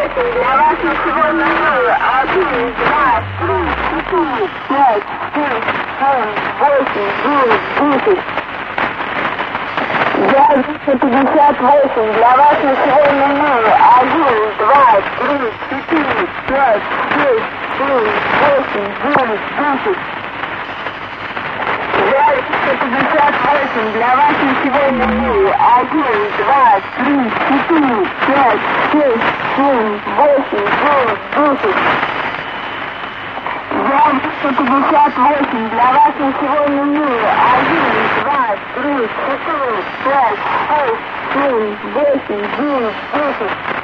восемь, для вас ничего не было. 1, 2, 3, 4, 5, 6, 7, 8, 9, 10. Я 258, для вас ничего не было. 1, 2, 3, 4, 5, 6, 7, 8, 9, 10. Я 258, для вас ничего не было. 1, 2, 3, 4, 5, 6, 7, 8, 9, 10. Я 258, для вас ничего не было. 1, 2, 3, 4, 5, 6, 7, 8, 9, 10.